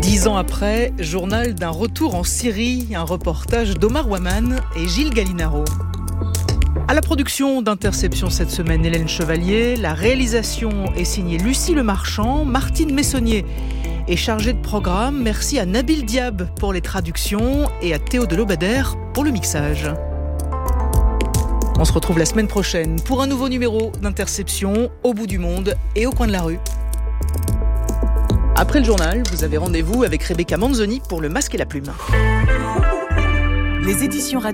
10 ans après, journal d'un retour en Syrie, un reportage d'Omar Waman et Gilles Gallinaro. À la production d'Interception cette semaine, Hélène Chevalier. La réalisation est signée Lucie Lemarchand. Martine Messonnier est chargée de programme. Merci à Nabil Diab pour les traductions et à Théo Delobader pour le mixage. On se retrouve la semaine prochaine pour un nouveau numéro d'Interception au bout du monde et au coin de la rue. Après le journal, vous avez rendez-vous avec Rebecca Manzoni pour Le Masque et la Plume. Les éditions